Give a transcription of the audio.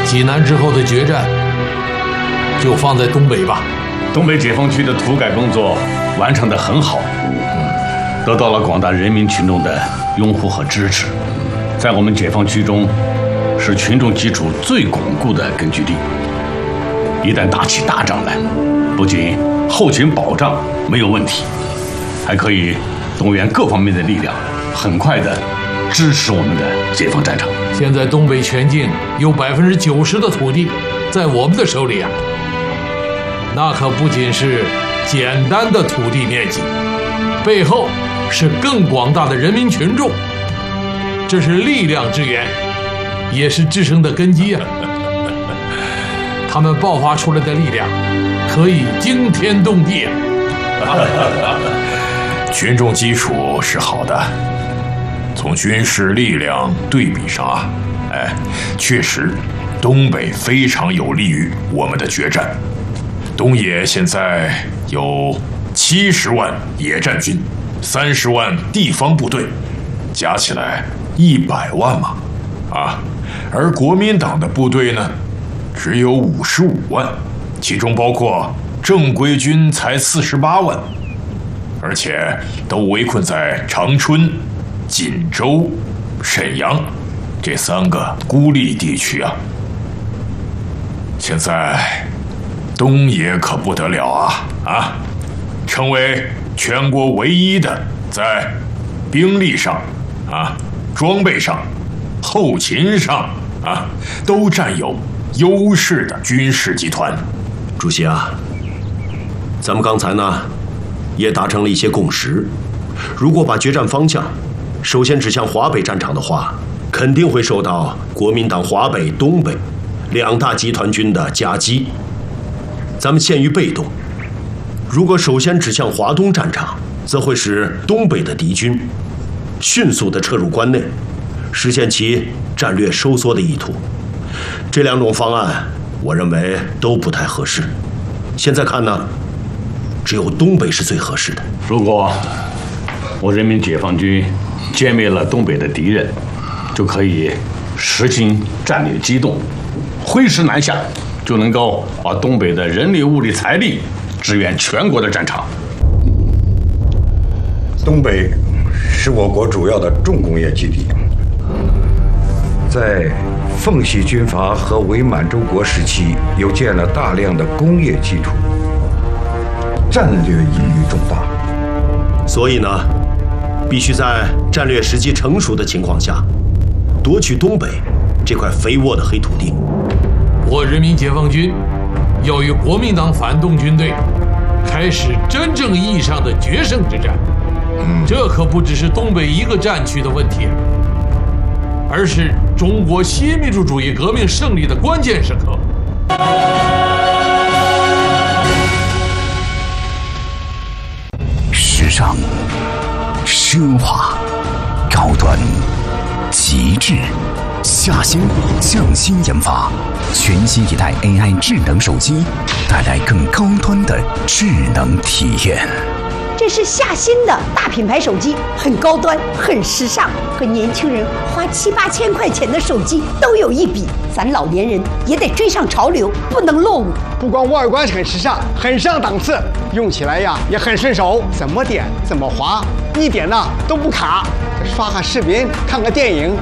济南之后的决战就放在东北吧。 东北解放区的土改工作完成得很好，得到了广大人民群众的拥护和支持，在我们解放区中是群众基础最巩固的根据地。一旦打起大仗来，不仅后勤保障没有问题，还可以动员各方面的力量，很快地支持我们的解放战场。 现在东北全境有90%的土地在我们的手里啊，那可不仅是简单的土地面积，背后是更广大的人民群众，这是力量之源，也是制胜的根基啊。他们爆发出来的力量可以惊天动地啊。 群众基础是好的，从军事力量对比上啊，确实东北非常有利于我们的决战。东野现在有70万野战军，30万地方部队，加起来100万嘛，而国民党的部队呢，只有55万，其中包括正规军才48万，而且都围困在长春、锦州、沈阳这3个孤立地区啊。现在东野可不得了啊！成为全国唯一的在兵力上装备上、后勤上都占有优势的军事集团。 主席啊，咱们刚才呢也达成了一些共识，如果把决战方向首先指向华北战场的话，肯定会受到国民党华北、东北2大集团军的夹击，咱们陷于被动。如果首先指向华东战场，则会使东北的敌军迅速地撤入关内，实现其战略收缩的意图。这2种方案，我认为都不太合适。现在看呢，只有东北是最合适的。 如果我人民解放军歼灭了东北的敌人，就可以实行战略机动，挥师南下，就能够把东北的人力、物力、财力支援全国的战场。 东北是我国主要的重工业基地，在奉系军阀和伪满洲国时期，又建了大量的工业基础，战略意义重大。 所以呢，必须在战略时机成熟的情况下，夺取东北这块肥沃的黑土地。 我人民解放军要与国民党反动军队开始真正意义上的决胜之战。这可不只是东北一个战区的问题，而是中国新民主主义革命胜利的关键时刻。 时尚、奢华、高端、极致，夏新匠心研发全新一代 AI 智能手机，带来更高端的智能体验。 这是夏新的大品牌手机，很高端，很时尚，和年轻人花7、8千块钱的手机都有一比。咱老年人也得追上潮流，不能落伍。 不光外观很时尚，很上档次，用起来呀也很顺手，怎么点怎么滑，一点呢都不卡。刷个视频，看个电影，